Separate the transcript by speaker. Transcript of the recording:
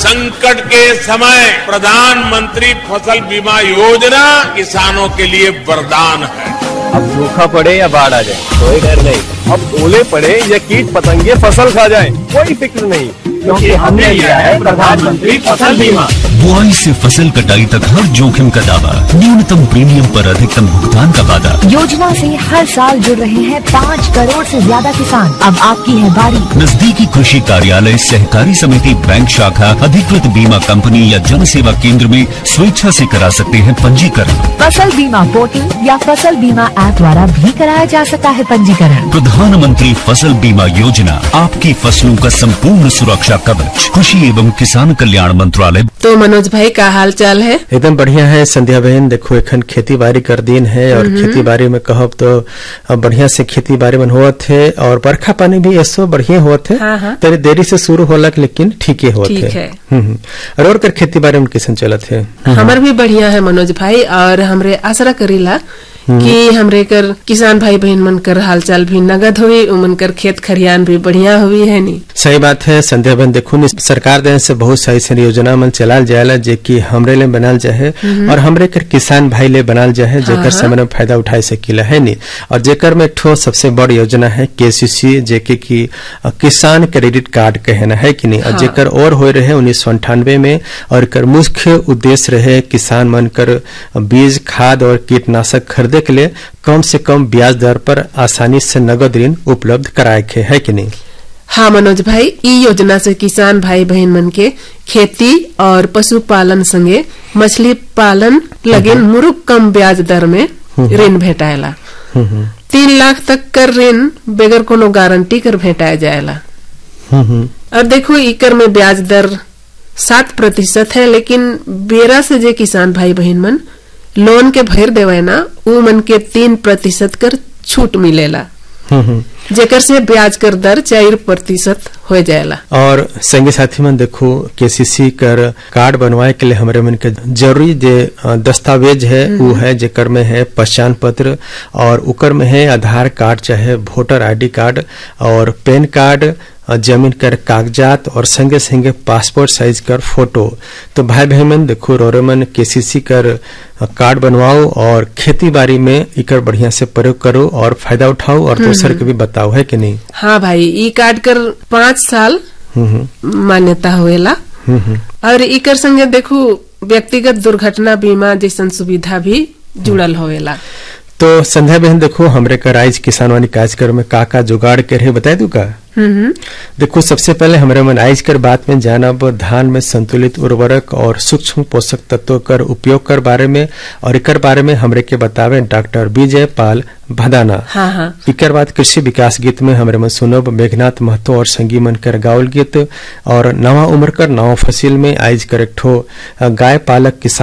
Speaker 1: संकट के समय प्रधानमंत्री फसल बीमा योजना किसानों के लिए वरदान है।
Speaker 2: अब सूखा पड़े या बाढ़ आ जाए कोई डर नहीं। अब ओले पड़े या कीट पतंगे फसल खा जाए कोई फिक्र नहीं, क्योंकि हमने लिया है प्रधानमंत्री फसल बीमा।
Speaker 3: बुआई से फसल कटाई तक हर जोखिम का दावा, न्यूनतम प्रीमियम पर अधिकतम भुगतान का वादा।
Speaker 4: योजना से हर साल जुड़ रहे हैं 5 करोड़ से ज्यादा किसान। अब आपकी है बारी।
Speaker 3: नजदीकी कृषि कार्यालय, सहकारी समिति, बैंक शाखा, अधिकृत बीमा कंपनी या जन सेवा केंद्र में स्वेच्छा से करा सकते हैं पंजीकरण।
Speaker 4: फसल बीमा पोर्टल या फसल बीमा ऐप द्वारा भी कराया जा सकता है पंजीकरण।
Speaker 3: प्रधानमंत्री फसल बीमा योजना, आपकी फसलों का संपूर्ण सुरक्षा कवच, कृषि एवं किसान कल्याण मंत्रालय।
Speaker 5: तो मनोज भाई का हाल चाल है?
Speaker 6: एकदम बढ़िया है संध्या बहन। देखो एखन खेती बाड़ी कर दिन है और खेती बाड़ी में कहब तो बढ़िया से खेती बाड़ी में होत है और बरखा पानी भी ऐसो बढ़िया होत है।
Speaker 5: हाँ।
Speaker 6: तेरे देरी से शुरू होलक लेकिन ठीक ही होत है। और कर खेती बाड़ी में किसन चलत है?
Speaker 5: हमर भी बढ़िया है मनोज भाई, और हमरे आसरा करीला कि हमरे कर किसान भाई बहन मन कर हालचाल भी नगद हुई, उमन कर खेत खरियान भी बढ़िया हुई है नी।
Speaker 6: सही बात है संध्या बहन। देखो सरकार देने से बहुत सारी योजना मन चलाल जाएला जे कि हमरे ले बनाल जाए और हमरे कर किसान भाई ले बनाल जाए, जेकर से मन फायदा उठाए सकीला है नी। और जेकर में ठो सबसे बड़ी योजना है केसीसी, जेके की किसान क्रेडिट कार्ड कहना है कि नहीं। और जेकर और हो रहे 1998 में और कर मुख्य उद्देश्य रहे किसान मन कर बीज, खाद और कीटनाशक खरीदे के लिए कम से कम ब्याज दर पर आसानी से नगद ऋण उपलब्ध कराए के है कि नहीं।
Speaker 5: हाँ मनोज भाई, ई योजना से किसान भाई बहन मन के खेती और पशुपालन संगे मछली पालन लगे मुरुक कम ब्याज दर में ऋण भेटाएला। 3 लाख तक कर ऋण बगैर कोनो गारंटी कर भेटाया जाएला। और देखो इकर में ब्याज दर 7% है, लेकिन बेरा से जे किसान भाई बहन मन लोन के भर देवे ना, उ मन के 3% कर छूट मिलेला, जेकर से ब्याज कर दर 4% हो जाएला।
Speaker 6: और संगी साथी मन देखो केसीसी कर कार्ड बनवाए के लिए हमारे मन के जरूरी जे दस्तावेज है वो है, जेकर में है पहचान पत्र और उकर में है आधार कार्ड चाहे वोटर आईडी कार्ड और पैन कार्ड, जमीन कर कागजात और संगे संगे पासपोर्ट साइज कर फोटो। तो भाई बहन मन देखो रोरेमन केसीसी कर कार्ड बनवाओ और खेती बाड़ी में इकर बढ़िया से प्रयोग करो और फायदा उठाओ और दूसर के भी बताओ, है कि नहीं।
Speaker 5: हाँ भाई, ई कार्ड कर 5 साल मान्यता होएला और इकर संगे देखो व्यक्तिगत दुर्घटना बीमा जैसन सुविधा भी जुड़ल होएला।
Speaker 6: तो संध्या बहन देखो हमरे कर आज किसानवानी कार्यक्रम में का जुगाड़ के रहे बताए दू का। देखो सबसे पहले हमारे मन आज कर बात में जानब धान में संतुलित उर्वरक और सूक्ष्म पोषक तत्वों कर उपयोग कर बारे में, और इकर बारे में हमरे के बतावे डॉक्टर विजय पाल भदाना। इकर बाद कृषि विकास गीत में हमारे मन सुनब मेघनाथ महतो और संगी मन कर गावल गीत, और नवा उम्र कर नवा फसिल में आज कर एक ठो गाय पालक किसान